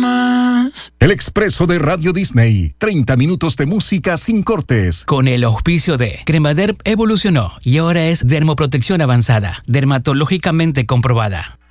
más. El Expreso de Radio Disney. 30 minutos de música sin cortes. Con el auspicio de Cremaderm evolucionó y ahora es dermoprotección avanzada, dermatológicamente comprobada.